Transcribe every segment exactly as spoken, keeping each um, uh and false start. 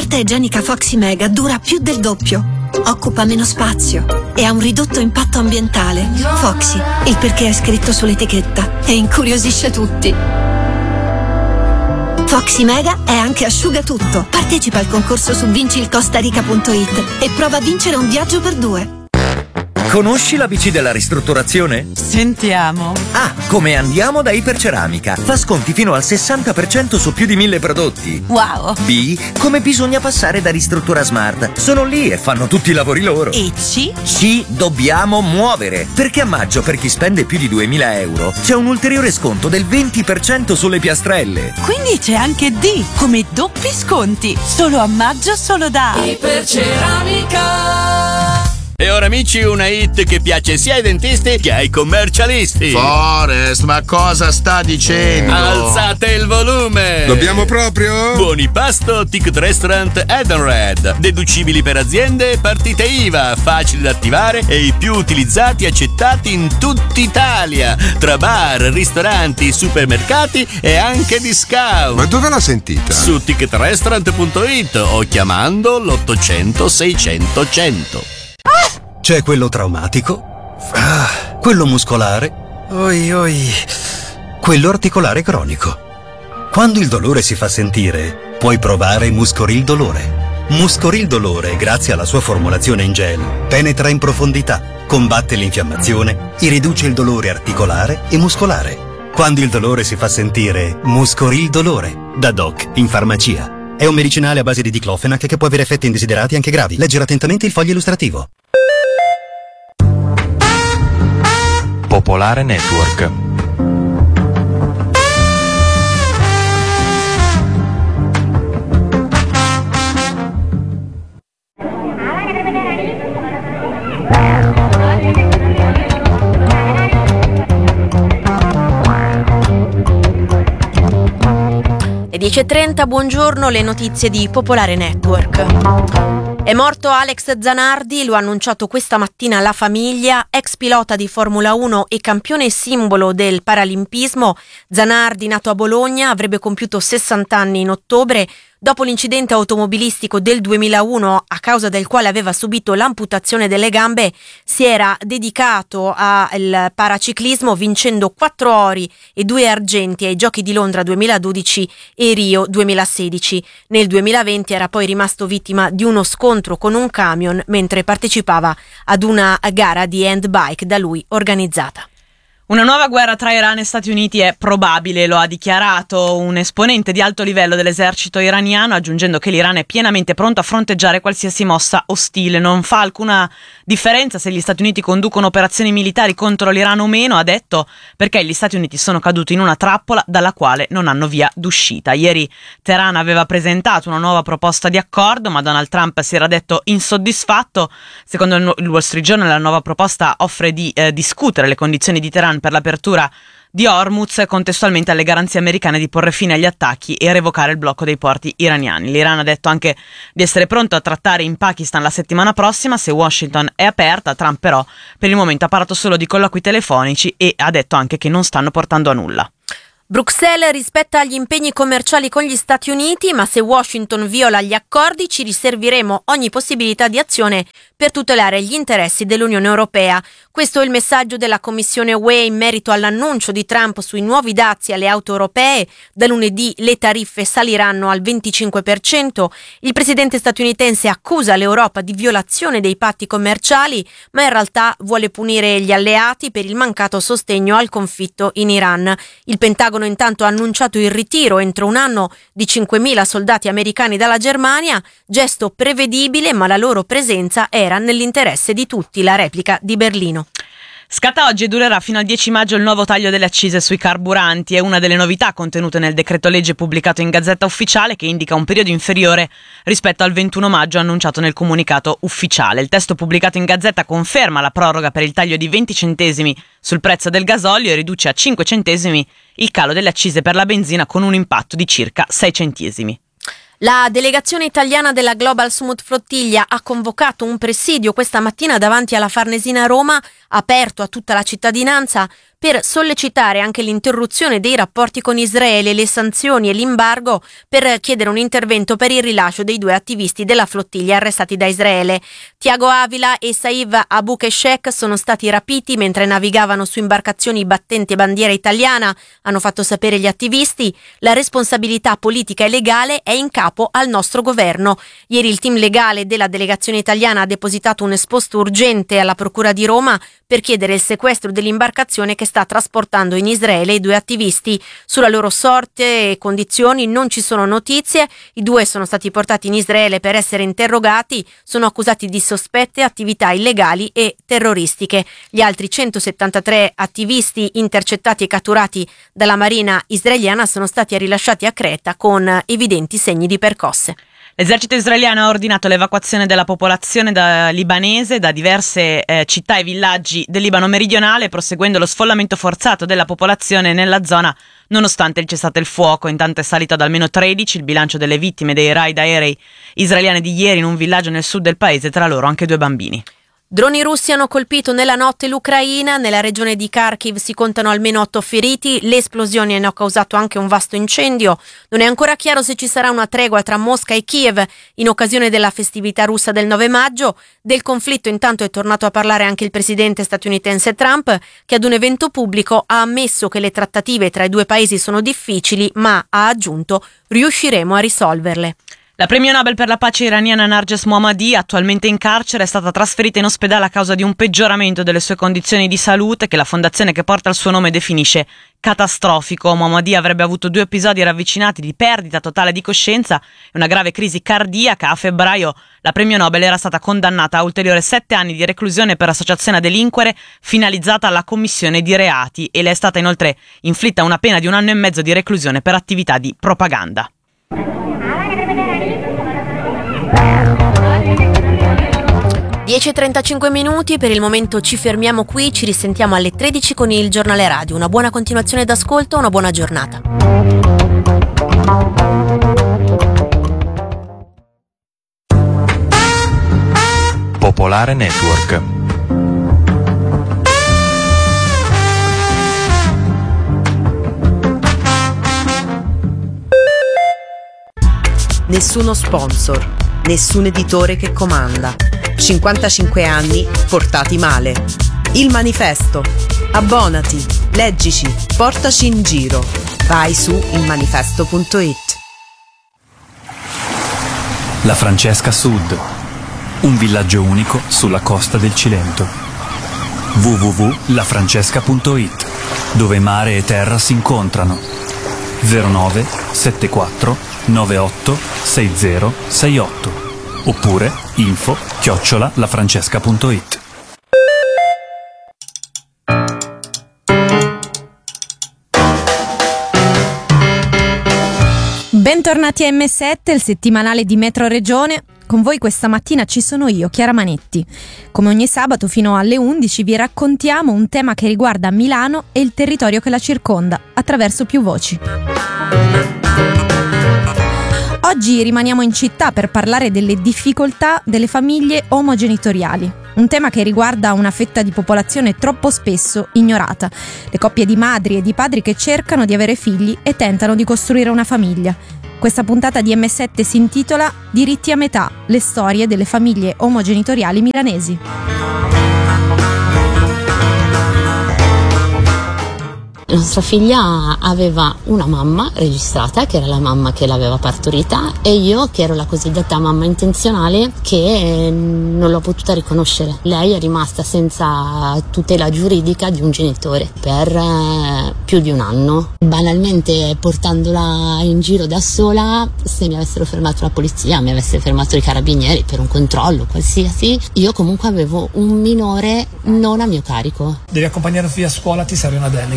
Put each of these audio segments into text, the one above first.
carta igienica Foxy Mega dura più del doppio, occupa meno spazio e ha un ridotto impatto ambientale. Foxy, il perché è scritto sull'etichetta e incuriosisce tutti. Foxy Mega è anche asciugatutto. Partecipa al concorso su vinci il costarica punto it e prova a vincere un viaggio per due. Conosci la B C della ristrutturazione? Sentiamo. A. Come andiamo da Iperceramica. Fa sconti fino al sessanta per cento su più di mille prodotti. Wow. B. Come bisogna passare da Ristruttura Smart. Sono lì e fanno tutti i lavori loro. E C? C. Dobbiamo muovere. Perché a maggio, per chi spende più di duemila euro, c'è un ulteriore sconto del venti per cento sulle piastrelle. Quindi c'è anche D, come doppi sconti. Solo a maggio, solo da Iperceramica. E ora amici, una hit che piace sia ai dentisti che ai commercialisti. Forest, ma cosa sta dicendo? Alzate il volume. Dobbiamo proprio? Buoni pasto Ticket Restaurant Edenred. Deducibili per aziende, partite I V A, facili da attivare e i più utilizzati e accettati in tutta Italia. Tra bar, ristoranti, supermercati e anche discount. Ma dove l'ha sentita? Su ticket restaurant punto it o chiamando l'ottocento seicento cento. C'è quello traumatico, ah, quello muscolare, oi oi, quello articolare cronico. Quando il dolore si fa sentire, puoi provare Muscoril Dolore. Muscoril Dolore, grazie alla sua formulazione in gel, penetra in profondità, combatte l'infiammazione e riduce il dolore articolare e muscolare. Quando il dolore si fa sentire, Muscoril Dolore, da Doc in farmacia. È un medicinale a base di diclofenac che può avere effetti indesiderati anche gravi. Leggere attentamente il foglio illustrativo. Popolare Network. Le dieci e trenta, buongiorno, le notizie di Popolare Network. È morto Alex Zanardi, lo ha annunciato questa mattina la famiglia, ex pilota di Formula uno e campione simbolo del paralimpismo. Zanardi, nato a Bologna, avrebbe compiuto sessanta anni in ottobre. Dopo l'incidente automobilistico del duemilauno, a causa del quale aveva subito l'amputazione delle gambe, si era dedicato al paraciclismo vincendo quattro ori e due argenti ai Giochi di Londra duemiladodici e Rio duemilasedici. Nel duemilaventi era poi rimasto vittima di uno scontro con un camion mentre partecipava ad una gara di handbike da lui organizzata. Una nuova guerra tra Iran e Stati Uniti è probabile, lo ha dichiarato un esponente di alto livello dell'esercito iraniano, aggiungendo che l'Iran è pienamente pronto a fronteggiare qualsiasi mossa ostile. Non fa alcuna differenza se gli Stati Uniti conducono operazioni militari contro l'Iran o meno, ha detto, perché gli Stati Uniti sono caduti in una trappola dalla quale non hanno via d'uscita. Ieri Teheran aveva presentato una nuova proposta di accordo, ma Donald Trump si era detto insoddisfatto. Secondo il Wall Street Journal, la nuova proposta offre di eh, discutere le condizioni di Teheran per l'apertura di Hormuz, contestualmente alle garanzie americane di porre fine agli attacchi e revocare il blocco dei porti iraniani. L'Iran ha detto anche di essere pronto a trattare in Pakistan la settimana prossima se Washington è aperta. Trump però per il momento ha parlato solo di colloqui telefonici e ha detto anche che non stanno portando a nulla. Bruxelles rispetta gli impegni commerciali con gli Stati Uniti, ma se Washington viola gli accordi ci riserveremo ogni possibilità di azione per tutelare gli interessi dell'Unione Europea. Questo è il messaggio della Commissione U E in merito all'annuncio di Trump sui nuovi dazi alle auto europee. Da lunedì le tariffe saliranno al venticinque per cento. Il presidente statunitense accusa l'Europa di violazione dei patti commerciali, ma in realtà vuole punire gli alleati per il mancato sostegno al conflitto in Iran. Il Pentagono intanto ha annunciato il ritiro entro un anno di cinquemila soldati americani dalla Germania, gesto prevedibile, ma la loro presenza era nell'interesse di tutti. La replica di Berlino. Scatta oggi e durerà fino al dieci maggio il nuovo taglio delle accise sui carburanti. È una delle novità contenute nel decreto legge pubblicato in Gazzetta Ufficiale, che indica un periodo inferiore rispetto al ventuno maggio annunciato nel comunicato ufficiale. Il testo pubblicato in Gazzetta conferma la proroga per il taglio di venti centesimi sul prezzo del gasolio e riduce a cinque centesimi il calo delle accise per la benzina, con un impatto di circa sei centesimi. La delegazione italiana della Global Smooth Flottiglia ha convocato un presidio questa mattina davanti alla Farnesina Roma aperto a tutta la cittadinanza per sollecitare anche l'interruzione dei rapporti con Israele, le sanzioni e l'embargo, per chiedere un intervento per il rilascio dei due attivisti della flottiglia arrestati da Israele. Tiago Avila e Saif Abu Keshek sono stati rapiti mentre navigavano su imbarcazioni battenti bandiera italiana, hanno fatto sapere gli attivisti. La responsabilità politica e legale è in capo al nostro governo. Ieri il team legale della delegazione italiana ha depositato un esposto urgente alla Procura di Roma per chiedere il sequestro dell'imbarcazione che sta trasportando in Israele i due attivisti. Sulla loro sorte e condizioni non ci sono notizie. I due sono stati portati in Israele per essere interrogati, sono accusati di sospette attività illegali e terroristiche. Gli altri centosettantatré attivisti intercettati e catturati dalla Marina israeliana sono stati rilasciati a Creta con evidenti segni di percosse. L'esercito israeliano ha ordinato l'evacuazione della popolazione da libanese da diverse eh, città e villaggi del Libano meridionale, proseguendo lo sfollamento forzato della popolazione nella zona nonostante il cessate il fuoco. Intanto è salito ad almeno tredici il bilancio delle vittime dei raid aerei israeliani di ieri in un villaggio nel sud del paese, tra loro anche due bambini. Droni russi hanno colpito nella notte l'Ucraina, nella regione di Kharkiv si contano almeno otto feriti, le esplosioni hanno causato anche un vasto incendio. Non è ancora chiaro se ci sarà una tregua tra Mosca e Kiev in occasione della festività russa del nove maggio. Del conflitto intanto è tornato a parlare anche il presidente statunitense Trump, che ad un evento pubblico ha ammesso che le trattative tra i due paesi sono difficili, ma ha aggiunto: riusciremo a risolverle. La premio Nobel per la pace iraniana Narges Mohammadi, attualmente in carcere, è stata trasferita in ospedale a causa di un peggioramento delle sue condizioni di salute che la fondazione che porta il suo nome definisce catastrofico. Mohammadi avrebbe avuto due episodi ravvicinati di perdita totale di coscienza e una grave crisi cardiaca. A febbraio la premio Nobel era stata condannata a ulteriori sette anni di reclusione per associazione a delinquere finalizzata alla commissione di reati e le è stata inoltre inflitta una pena di un anno e mezzo di reclusione per attività di propaganda. dieci e trentacinque minuti, per il momento ci fermiamo qui, ci risentiamo alle tredici con il giornale radio. Una buona continuazione d'ascolto, una buona giornata. Popolare Network. Nessuno sponsor, nessun editore che comanda. cinquantacinque anni portati male. Il manifesto. Abbonati, leggici, portaci in giro. Vai su il manifesto punto it. La Francesca Sud, un villaggio unico sulla costa del Cilento. w w w punto la francesca punto it, dove mare e terra si incontrano. zero nove sette quattro nove otto sei zero sei otto oppure info chiocciola lafrancesca punto it. Bentornati a emme sette, il settimanale di Metro Regione. Con voi questa mattina ci sono io, Chiara Manetti. Come ogni sabato fino alle undici vi raccontiamo un tema che riguarda Milano e il territorio che la circonda, attraverso più voci. Oggi rimaniamo in città per parlare delle difficoltà delle famiglie omogenitoriali, un tema che riguarda una fetta di popolazione troppo spesso ignorata, le coppie di madri e di padri che cercano di avere figli e tentano di costruire una famiglia. Questa puntata di emme sette si intitola Diritti a metà, le storie delle famiglie omogenitoriali milanesi. Nostra figlia aveva una mamma registrata, che era la mamma che l'aveva partorita, e io che ero la cosiddetta mamma intenzionale che non l'ho potuta riconoscere. Lei è rimasta senza tutela giuridica di un genitore per eh, più di un anno. Banalmente, portandola in giro da sola, se mi avessero fermato la polizia, mi avesse fermato i carabinieri per un controllo qualsiasi, io comunque avevo un minore non a mio carico. Devi accompagnare tua figlia a scuola, ti serve una delega.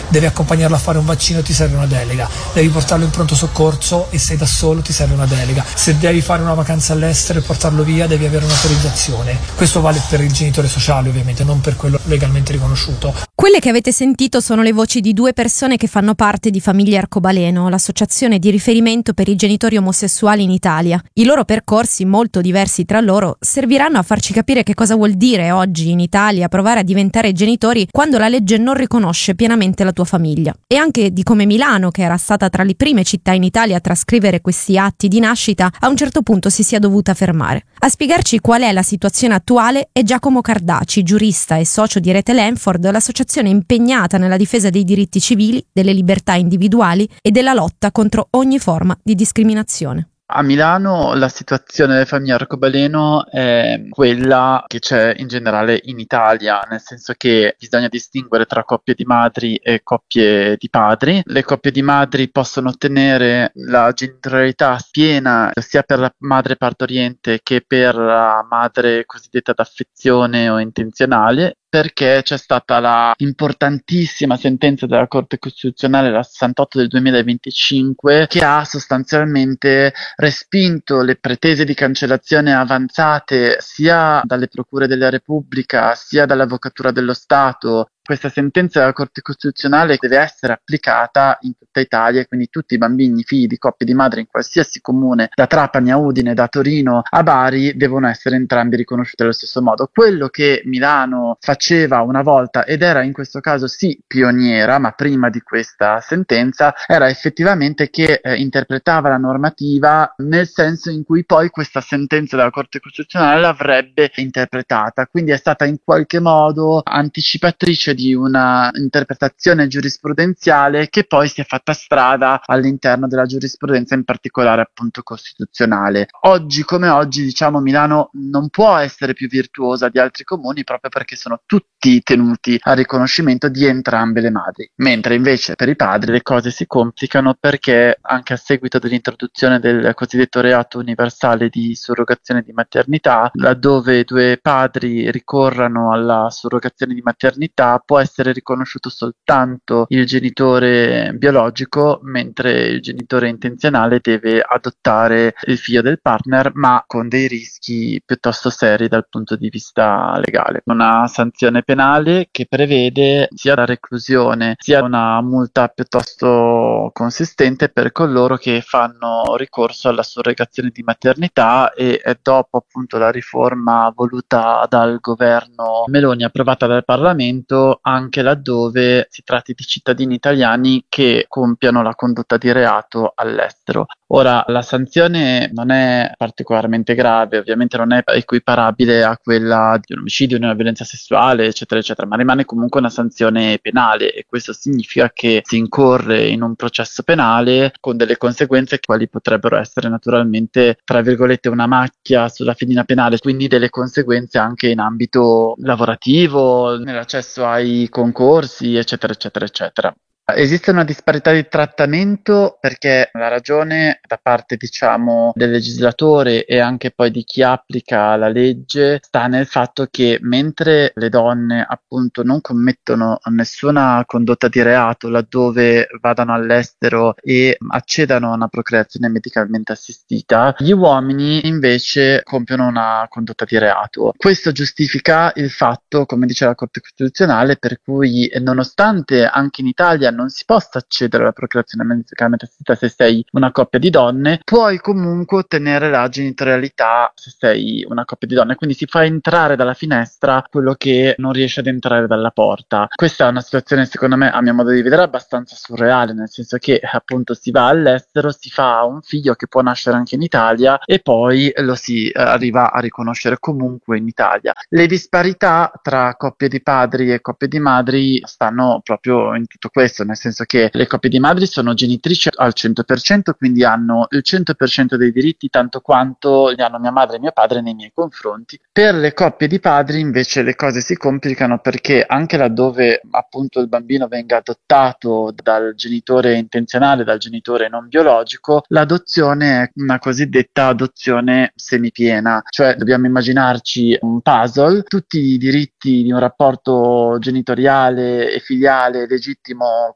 devi accompagnarlo a fare un vaccino, ti serve una delega, devi portarlo in pronto soccorso e sei da solo, ti serve una delega, se devi fare una vacanza all'estero e portarlo via devi avere un'autorizzazione. Questo vale per il genitore sociale ovviamente, non per quello legalmente riconosciuto. Quelle che avete sentito sono le voci di due persone che fanno parte di Famiglie Arcobaleno, l'associazione di riferimento per i genitori omosessuali in Italia. I loro percorsi, molto diversi tra loro, serviranno a farci capire che cosa vuol dire oggi in Italia provare a diventare genitori quando la legge non riconosce pienamente la tua famiglia. E anche di come Milano, che era stata tra le prime città in Italia a trascrivere questi atti di nascita, a un certo punto si sia dovuta fermare. A spiegarci qual è la situazione attuale è Giacomo Cardaci, giurista e socio di Rete Lanford, l'associazione impegnata nella difesa dei diritti civili, delle libertà individuali e della lotta contro ogni forma di discriminazione. A Milano la situazione delle famiglie arcobaleno è quella che c'è in generale in Italia, nel senso che bisogna distinguere tra coppie di madri e coppie di padri. Le coppie di madri possono ottenere la genitorialità piena sia per la madre partoriente che per la madre cosiddetta d'affezione o intenzionale, perché c'è stata la importantissima sentenza della Corte Costituzionale, la sessantotto del duemilaventicinque, che ha sostanzialmente respinto le pretese di cancellazione avanzate sia dalle procure della Repubblica sia dall'Avvocatura dello Stato. Questa sentenza della Corte Costituzionale deve essere applicata in tutta Italia, quindi tutti i bambini figli di coppie di madre in qualsiasi comune, da Trapani a Udine, da Torino a Bari, devono essere entrambi riconosciuti allo stesso modo. Quello che Milano faceva una volta, ed era in questo caso sì pioniera, ma prima di questa sentenza, era effettivamente che eh, interpretava la normativa nel senso in cui poi questa sentenza della Corte Costituzionale l'avrebbe interpretata, quindi è stata in qualche modo anticipatrice di una interpretazione giurisprudenziale che poi si è fatta strada all'interno della giurisprudenza, in particolare appunto costituzionale. Oggi come oggi, diciamo, Milano non può essere più virtuosa di altri comuni proprio perché sono tutti tenuti al riconoscimento di entrambe le madri, mentre invece per i padri le cose si complicano perché anche a seguito dell'introduzione del cosiddetto reato universale di surrogazione di maternità, laddove due padri ricorrano alla surrogazione di maternità, può essere riconosciuto soltanto il genitore biologico, mentre il genitore intenzionale deve adottare il figlio del partner, ma con dei rischi piuttosto seri dal punto di vista legale. Una sanzione penale che prevede sia la reclusione sia una multa piuttosto consistente per coloro che fanno ricorso alla surrogazione di maternità, e dopo appunto la riforma voluta dal governo Meloni, approvata dal Parlamento, anche laddove si tratti di cittadini italiani che compiano la condotta di reato all'estero. Ora, la sanzione non è particolarmente grave, ovviamente non è equiparabile a quella di un omicidio, di una violenza sessuale, eccetera, eccetera, ma rimane comunque una sanzione penale, e questo significa che si incorre in un processo penale con delle conseguenze quali potrebbero essere naturalmente, tra virgolette, una macchia sulla fedina penale, quindi delle conseguenze anche in ambito lavorativo, nell'accesso ai concorsi, eccetera, eccetera, eccetera. Esiste una disparità di trattamento perché la ragione da parte, diciamo, del legislatore e anche poi di chi applica la legge sta nel fatto che mentre le donne appunto non commettono nessuna condotta di reato laddove vadano all'estero e accedano a una procreazione medicalmente assistita, gli uomini invece compiono una condotta di reato. Questo giustifica il fatto, come dice la Corte Costituzionale, per cui nonostante anche in Italia non si possa accedere alla procreazione medicalmente assistita se sei una coppia di donne, puoi comunque ottenere la genitorialità se sei una coppia di donne, quindi si fa entrare dalla finestra quello che non riesce ad entrare dalla porta. Questa è una situazione, secondo me, a mio modo di vedere, abbastanza surreale, nel senso che appunto si va all'estero, si fa un figlio che può nascere anche in Italia e poi lo si eh, arriva a riconoscere comunque in Italia. Le disparità tra coppie di padri e coppie di madri stanno proprio in tutto questo, nel senso che le coppie di madri sono genitrici al cento per cento, quindi hanno il cento per cento dei diritti tanto quanto li hanno mia madre e mio padre nei miei confronti. Per le coppie di padri invece le cose si complicano perché anche laddove appunto il bambino venga adottato dal genitore intenzionale, dal genitore non biologico, l'adozione è una cosiddetta adozione semipiena, cioè dobbiamo immaginarci un puzzle, tutti i diritti di un rapporto genitoriale e filiale legittimo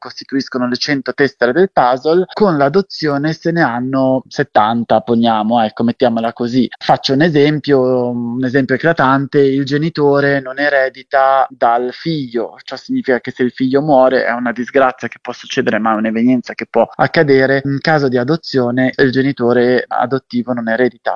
costituiscono le cento tessere del puzzle, con l'adozione se ne hanno settanta, poniamo, ecco, mettiamola così. Faccio un esempio, un esempio eclatante: il genitore non eredita dal figlio, ciò significa che se il figlio muore è una disgrazia che può succedere, ma è un'evenienza che può accadere. In caso di adozione il genitore adottivo non eredita.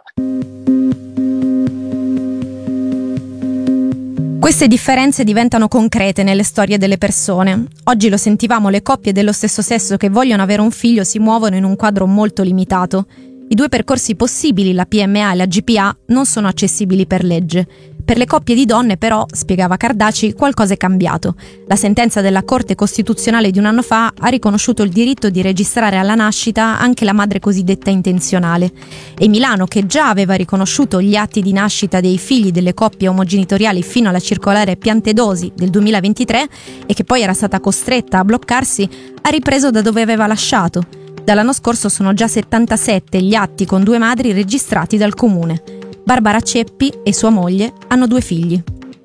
Queste differenze diventano concrete nelle storie delle persone. Oggi lo sentivamo, le coppie dello stesso sesso che vogliono avere un figlio si muovono in un quadro molto limitato. I due percorsi possibili, la P M A e la G P A, non sono accessibili per legge. Per le coppie di donne, però, spiegava Cardaci, qualcosa è cambiato. La sentenza della Corte Costituzionale di un anno fa ha riconosciuto il diritto di registrare alla nascita anche la madre cosiddetta intenzionale. E Milano, che già aveva riconosciuto gli atti di nascita dei figli delle coppie omogenitoriali fino alla circolare Piantedosi del duemilaventitré e che poi era stata costretta a bloccarsi, ha ripreso da dove aveva lasciato. Dall'anno scorso sono già settantasette gli atti con due madri registrati dal comune. Barbara Ceppi e sua moglie hanno due figli.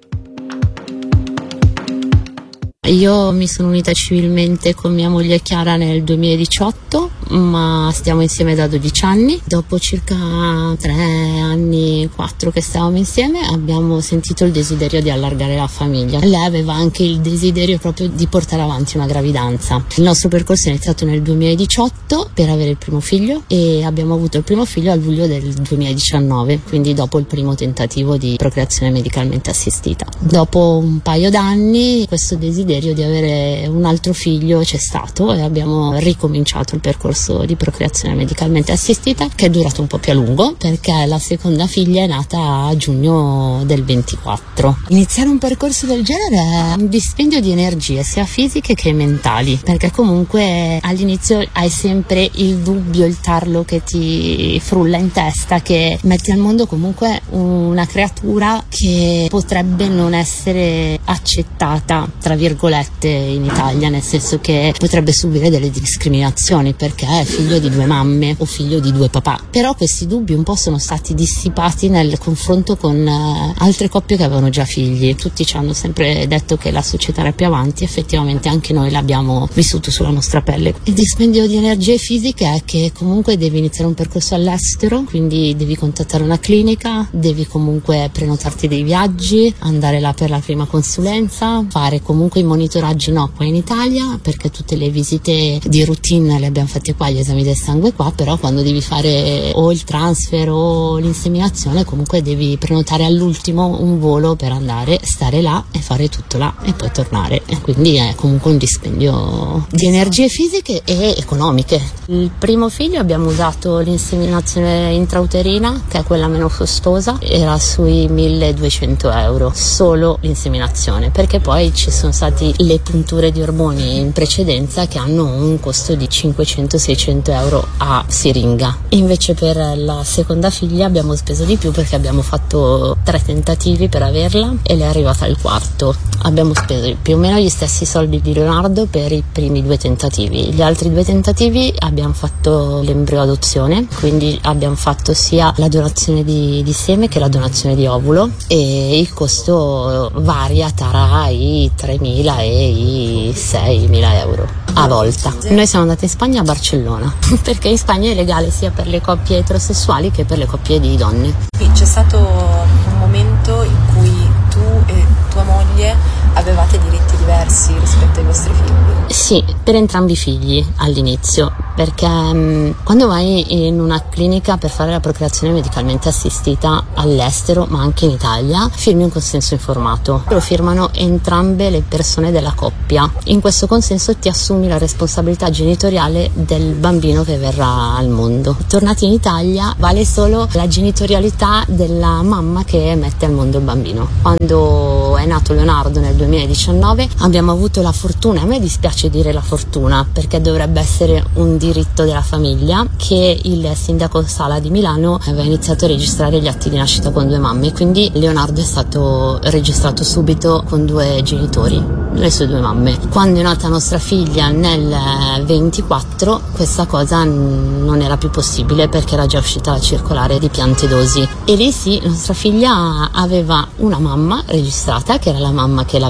Io mi sono unita civilmente con mia moglie Chiara nel duemiladiciotto, ma stiamo insieme da dodici anni. Dopo circa tre anni, quattro che stavamo insieme, abbiamo sentito il desiderio di allargare la famiglia. Lei aveva anche il desiderio proprio di portare avanti una gravidanza. Il nostro percorso è iniziato nel duemiladiciotto per avere il primo figlio e abbiamo avuto il primo figlio a luglio del duemiladiciannove, quindi dopo il primo tentativo di procreazione medicalmente assistita. Dopo un paio d'anni questo desiderio di avere un altro figlio c'è stato e abbiamo ricominciato il percorso di procreazione medicalmente assistita, che è durato un po' più a lungo perché la seconda figlia è nata a giugno del ventiquattro. Iniziare un percorso del genere è un dispendio di energie sia fisiche che mentali, perché comunque all'inizio hai sempre il dubbio, il tarlo che ti frulla in testa, che metti al mondo comunque una creatura che potrebbe non essere accettata tra virgolette in Italia, nel senso che potrebbe subire delle discriminazioni perché è figlio di due mamme o figlio di due papà. Però questi dubbi un po' sono stati dissipati nel confronto con uh, altre coppie che avevano già figli. Tutti ci hanno sempre detto che la società era più avanti, effettivamente anche noi l'abbiamo vissuto sulla nostra pelle. Il dispendio di energie fisiche è che comunque devi iniziare un percorso all'estero, quindi devi contattare una clinica, devi comunque prenotarti dei viaggi, andare là per la prima consulenza, fare comunque i monitoraggi no qua in Italia, perché tutte le visite di routine le abbiamo fatte qua, gli esami del sangue qua, però quando devi fare o il transfer o l'inseminazione comunque devi prenotare all'ultimo un volo per andare, stare là e fare tutto là e poi tornare, e quindi è comunque un dispendio di energie fisiche e economiche. Il primo figlio abbiamo usato l'inseminazione intrauterina, che è quella meno costosa, era sui milleduecento euro solo l'inseminazione, perché poi ci sono stati le punture di ormoni in precedenza che hanno un costo di cinquecento seicento euro a siringa. Invece per la seconda figlia abbiamo speso di più perché abbiamo fatto tre tentativi per averla e le è arrivata il quarto. Abbiamo speso più o meno gli stessi soldi di Leonardo per i primi due tentativi. Gli altri due tentativi abbiamo fatto l'embrio adozione, quindi abbiamo fatto sia la donazione di, di seme che la donazione di ovulo, e il costo varia tra i tremila e i seimila euro a volta. Noi siamo andati in Spagna, a Barcellona, perché in Spagna è legale sia per le coppie eterosessuali che per le coppie di donne. C'è stato un momento in cui tu e tua moglie avevate diritti diversi rispetto ai vostri figli? Sì, per entrambi i figli all'inizio, perché mh, quando vai in una clinica per fare la procreazione medicalmente assistita all'estero, ma anche in Italia, firmi un consenso informato. Lo firmano entrambe le persone della coppia. In questo consenso ti assumi la responsabilità genitoriale del bambino che verrà al mondo. Tornati in Italia vale solo la genitorialità della mamma che mette al mondo il bambino. Quando è nato Leonardo nel duemiladiciannove abbiamo avuto la fortuna, a me dispiace dire la fortuna perché dovrebbe essere un diritto della famiglia, che il sindaco Sala di Milano aveva iniziato a registrare gli atti di nascita con due mamme, quindi Leonardo è stato registrato subito con due genitori, le sue due mamme. Quando è nata nostra figlia nel ventiquattro questa cosa non era più possibile perché era già uscita la circolare di Piantedosi, e lì sì, nostra figlia aveva una mamma registrata che era la mamma che l'aveva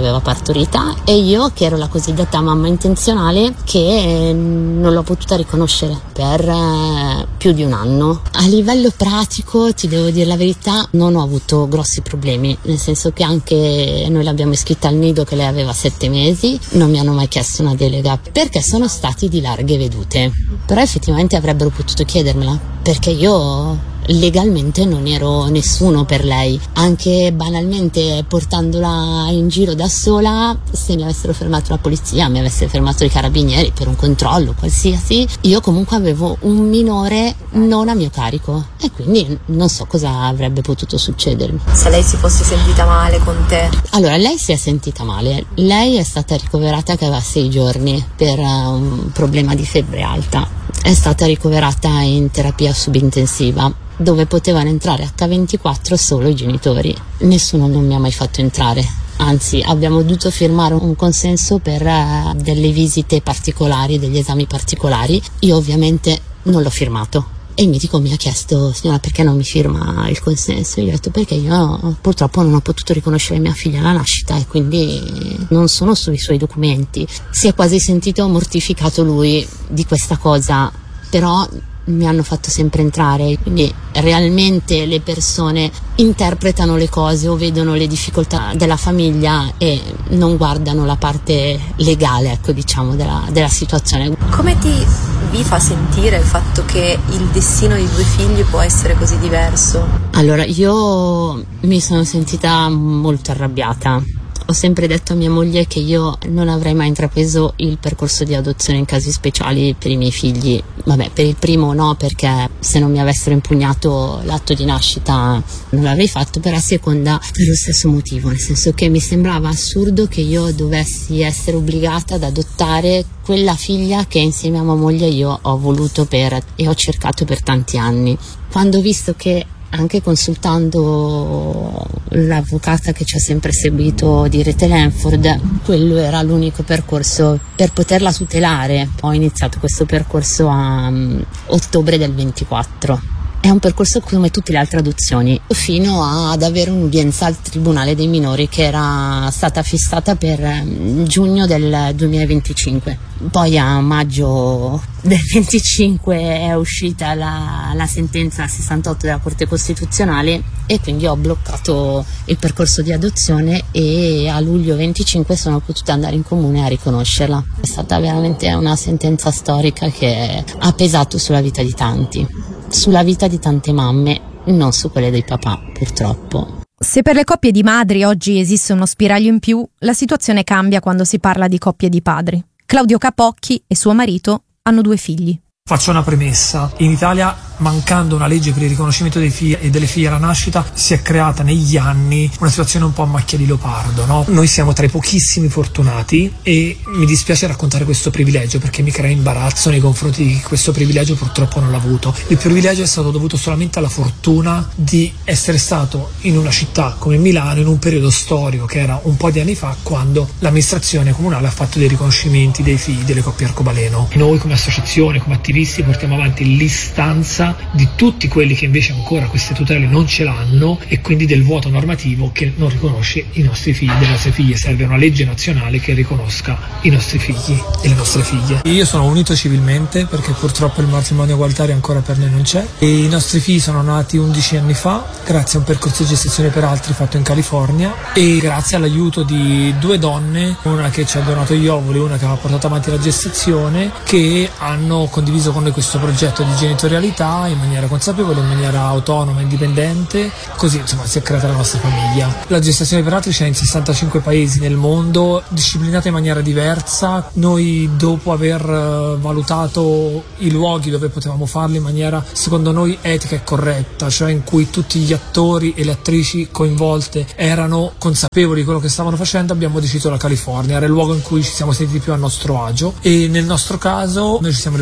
l'aveva partorita, e io che ero la cosiddetta mamma intenzionale che non l'ho potuta riconoscere per eh, più di un anno. A livello pratico, ti devo dire la verità, non ho avuto grossi problemi, nel senso che anche noi l'abbiamo iscritta al nido che lei aveva sette mesi, non mi hanno mai chiesto una delega perché sono stati di larghe vedute, però effettivamente avrebbero potuto chiedermela, perché io legalmente non ero nessuno per lei. Anche banalmente portandola in giro da sola, se mi avessero fermato la polizia, mi avessero fermato i carabinieri per un controllo qualsiasi, io comunque avevo un minore non a mio carico e quindi non so cosa avrebbe potuto succedermi. Se lei si fosse sentita male con te? Allora, lei si è sentita male. Lei è stata ricoverata che aveva sei giorni per un problema di febbre alta. È stata ricoverata in terapia subintensiva, dove potevano entrare acca ventiquattro solo i genitori. Nessuno non mi ha mai fatto entrare, anzi abbiamo dovuto firmare un consenso per uh, delle visite particolari, degli esami particolari. Io ovviamente non l'ho firmato e il medico mi ha chiesto: signora, perché non mi firma il consenso? Io ho detto: perché io purtroppo non ho potuto riconoscere mia figlia alla nascita e quindi non sono sui suoi documenti. Si è quasi sentito mortificato lui di questa cosa, però mi hanno fatto sempre entrare, quindi realmente le persone interpretano le cose o vedono le difficoltà della famiglia e non guardano la parte legale, ecco, diciamo, della, della situazione. Come ti vi fa sentire il fatto che il destino di due figli può essere così diverso? Allora, io mi sono sentita molto arrabbiata. Ho sempre detto a mia moglie che io non avrei mai intrapreso il percorso di adozione in casi speciali per i miei figli. Vabbè, per il primo no, perché se non mi avessero impugnato l'atto di nascita non l'avrei fatto, per la seconda per lo stesso motivo, nel senso che mi sembrava assurdo che io dovessi essere obbligata ad adottare quella figlia che insieme a mia moglie io ho voluto per e ho cercato per tanti anni. Quando ho visto che, anche consultando l'avvocata che ci ha sempre seguito di Rete Lanford, quello era l'unico percorso per poterla tutelare. Ho iniziato questo percorso a um, ottobre del ventiquattro. È un percorso come tutte le altre adozioni, fino ad avere un'udienza al Tribunale dei minori che era stata fissata per um, giugno del duemilaventicinque. Poi a maggio del venticinque è uscita la, la sentenza sessantotto della Corte Costituzionale e quindi ho bloccato il percorso di adozione e a luglio venticinque sono potuta andare in comune a riconoscerla. È stata veramente una sentenza storica che ha pesato sulla vita di tanti, sulla vita di tante mamme, non su quelle dei papà, purtroppo. Se per le coppie di madri oggi esiste uno spiraglio in più, la situazione cambia quando si parla di coppie di padri. Claudio Capocchi e suo marito hanno due figli. Faccio una premessa: in Italia, mancando una legge per il riconoscimento dei figli e delle figlie alla nascita, si è creata negli anni una situazione un po' a macchia di leopardo, no? Noi siamo tra i pochissimi fortunati e mi dispiace raccontare questo privilegio perché mi crea imbarazzo nei confronti di chi questo privilegio purtroppo non l'ha avuto. Il privilegio è stato dovuto solamente alla fortuna di essere stato in una città come Milano in un periodo storico che era un po' di anni fa, quando l'amministrazione comunale ha fatto dei riconoscimenti dei figli delle coppie arcobaleno. Noi come associazione, come attivisti, portiamo avanti l'istanza di tutti quelli che invece ancora queste tutele non ce l'hanno e quindi del vuoto normativo che non riconosce i nostri figli, le nostre figlie. Serve una legge nazionale che riconosca i nostri figli e le nostre figlie. Io sono unito civilmente perché purtroppo il matrimonio egualitario ancora per noi non c'è e i nostri figli sono nati undici anni fa grazie a un percorso di gestazione per altri fatto in California e grazie all'aiuto di due donne, una che ci ha donato gli ovuli, una che ha portato avanti la gestazione, che hanno condiviso con noi questo progetto di genitorialità in maniera consapevole, in maniera autonoma, indipendente, così insomma si è creata la nostra famiglia. La gestazione per altri c'è in sessantacinque paesi nel mondo, disciplinata in maniera diversa. Noi, dopo aver valutato i luoghi dove potevamo farlo in maniera secondo noi etica e corretta, cioè in cui tutti gli attori e le attrici coinvolte erano consapevoli di quello che stavano facendo, abbiamo deciso la California. Era il luogo in cui ci siamo sentiti più a nostro agio e nel nostro caso noi ci siamo rivolti a una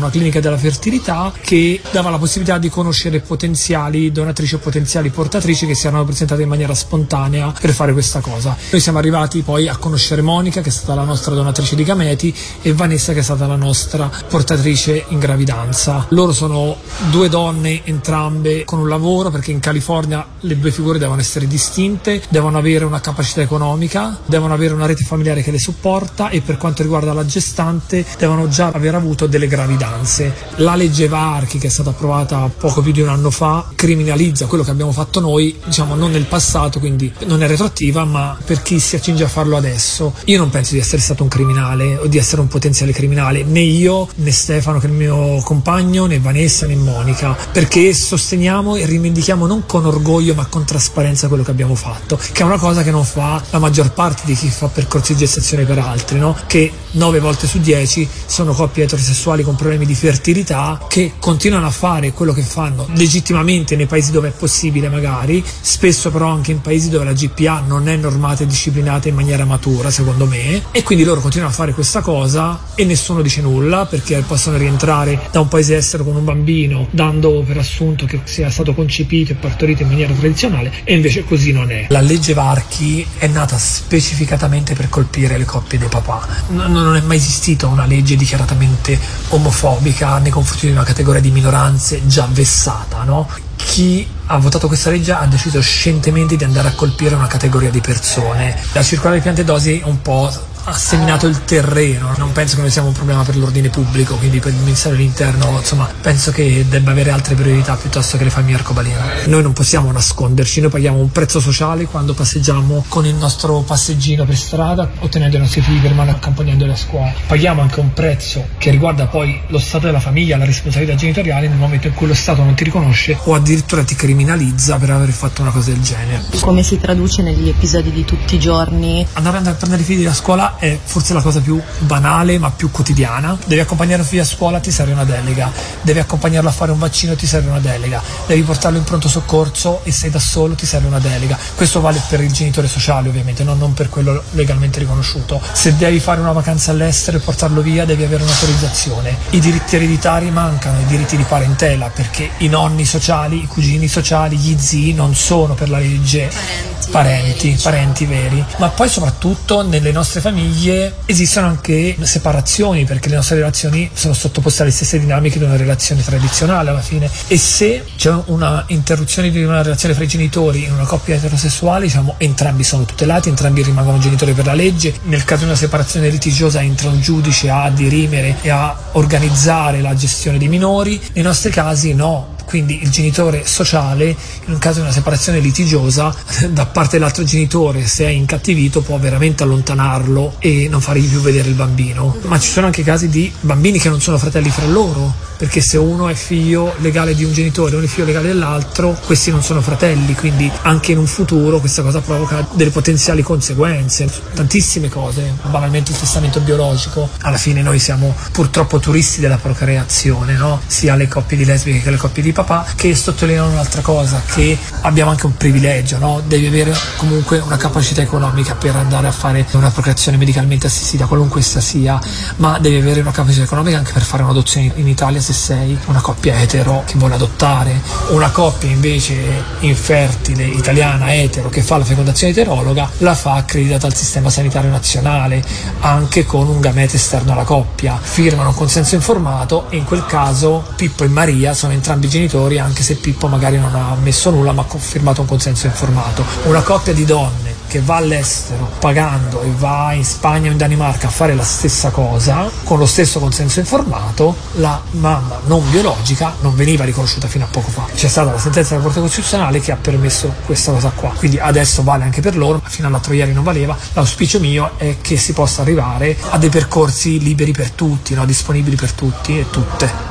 una clinica della fertilità che dava la possibilità di conoscere potenziali donatrici o potenziali portatrici che si erano presentate in maniera spontanea per fare questa cosa. Noi siamo arrivati poi a conoscere Monica, che è stata la nostra donatrice di gameti, e Vanessa, che è stata la nostra portatrice in gravidanza. Loro sono due donne entrambe con un lavoro, perché in California le due figure devono essere distinte, devono avere una capacità economica, devono avere una rete familiare che le supporta, e per quanto riguarda la gestante devono già aver avuto delle gravidanze. La legge Varchi, che è stata approvata poco più di un anno fa, criminalizza quello che abbiamo fatto noi, diciamo non nel passato, quindi non è retroattiva, ma per chi si accinge a farlo adesso. Io non penso di essere stato un criminale o di essere un potenziale criminale, né io, né Stefano, che è il mio compagno, né Vanessa, né Monica, perché sosteniamo e rivendichiamo non con orgoglio ma con trasparenza quello che abbiamo fatto, che è una cosa che non fa la maggior parte di chi fa percorsi di gestazione per altri, no? Che nove volte su dieci sono coppie eterosessuali con problemi di fertilità che continuano a fare quello che fanno legittimamente nei paesi dove è possibile, magari spesso però anche in paesi dove la G P A non è normata e disciplinata in maniera matura, secondo me, e quindi loro continuano a fare questa cosa e nessuno dice nulla, perché possono rientrare da un paese estero con un bambino dando per assunto che sia stato concepito e partorito in maniera tradizionale, e invece così non è. La legge Varchi è nata specificatamente per colpire le coppie dei papà. Non, non è mai esistita una legge dichiaratamente omofobica nei confronti di una categoria di minoranze già vessata, no? Chi ha votato questa legge ha deciso scientemente di andare a colpire una categoria di persone. La circolare di piante dosi un po' ha seminato il terreno. Non penso che noi siamo un problema per l'ordine pubblico, quindi per il Ministero dell'Interno, insomma, penso che debba avere altre priorità piuttosto che le famiglie arcobaleno. Noi non possiamo nasconderci, noi paghiamo un prezzo sociale quando passeggiamo con il nostro passeggino per strada, ottenendo i nostri figli per mano, accompagnandoli a scuola. Paghiamo anche un prezzo che riguarda poi lo stato della famiglia, la responsabilità genitoriale, nel momento in cui lo Stato non ti riconosce o addirittura ti criminalizza per aver fatto una cosa del genere. Come si traduce negli episodi di tutti i giorni? Andare a prendere i figli da scuola è forse la cosa più banale ma più quotidiana. Devi accompagnare un figlio a scuola, ti serve una delega. Devi accompagnarlo a fare un vaccino, ti serve una delega. Devi portarlo in pronto soccorso e sei da solo, ti serve una delega. Questo vale per il genitore sociale, ovviamente, non, non per quello legalmente riconosciuto. Se devi fare una vacanza all'estero e portarlo via, devi avere un'autorizzazione. I diritti ereditari mancano, i diritti di parentela, perché i nonni sociali, i cugini sociali, gli zii non sono per la legge parenti, parenti, veri, parenti veri. Ma poi soprattutto nelle nostre famiglie esistono anche separazioni, perché le nostre relazioni sono sottoposte alle stesse dinamiche di una relazione tradizionale alla fine, e se c'è una interruzione di una relazione fra i genitori in una coppia eterosessuale, diciamo, entrambi sono tutelati, entrambi rimangono genitori per la legge. Nel caso di una separazione litigiosa entra un giudice a dirimere e a organizzare la gestione dei minori. Nei nostri casi no. Quindi il genitore sociale, in un caso di una separazione litigiosa, da parte dell'altro genitore, se è incattivito, può veramente allontanarlo e non fargli più vedere il bambino. Ma ci sono anche casi di bambini che non sono fratelli fra loro, perché se uno è figlio legale di un genitore e uno è figlio legale dell'altro, questi non sono fratelli, quindi anche in un futuro questa cosa provoca delle potenziali conseguenze, tantissime cose. Banalmente il testamento biologico, alla fine noi siamo purtroppo turisti della procreazione, no? Sia le coppie di lesbiche che le coppie di papà, che sottolineano un'altra cosa, che abbiamo anche un privilegio, no? Devi avere comunque una capacità economica per andare a fare una procreazione medicalmente assistita, qualunque essa sia, ma devi avere una capacità economica anche per fare un'adozione in Italia se sei una coppia etero che vuole adottare. Una coppia invece infertile, italiana, etero, che fa la fecondazione eterologa, la fa accreditata al sistema sanitario nazionale, anche con un gamete esterno alla coppia. Firmano un consenso informato e in quel caso Pippo e Maria sono entrambi genitori, anche se Pippo magari non ha messo nulla ma ha firmato un consenso informato. Una coppia di donne che va all'estero pagando e va in Spagna o in Danimarca a fare la stessa cosa con lo stesso consenso informato, la mamma non biologica non veniva riconosciuta fino a poco fa. C'è stata la sentenza della Corte Costituzionale che ha permesso questa cosa qua, quindi adesso vale anche per loro, ma fino all'altro ieri non valeva. L'auspicio mio è che si possa arrivare a dei percorsi liberi per tutti, no? Disponibili per tutti e tutte.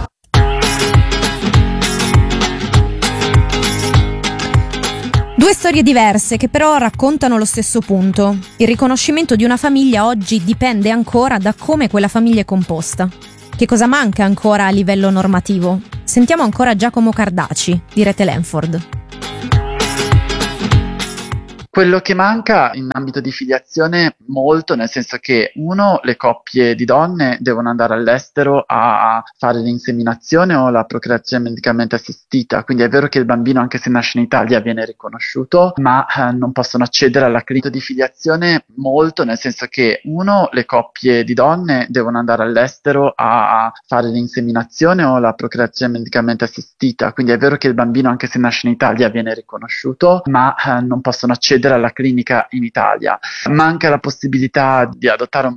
Due storie diverse che però raccontano lo stesso punto. Il riconoscimento di una famiglia oggi dipende ancora da come quella famiglia è composta. Che cosa manca ancora a livello normativo? Sentiamo ancora Giacomo Cardaci, di Rete Lanford. Quello che manca in ambito di filiazione molto, nel senso che uno, le coppie di donne devono andare all'estero a fare l'inseminazione o la procreazione medicalmente assistita, quindi è vero che il bambino, anche se nasce in Italia, viene riconosciuto, ma eh, non possono accedere alla clinica di filiazione molto, nel senso che uno, le coppie di donne devono andare all'estero a fare l'inseminazione o la procreazione medicalmente assistita, quindi è vero che il bambino, anche se nasce in Italia, viene riconosciuto, ma eh, non possono accedere alla clinica in Italia. Manca la possibilità di adottare un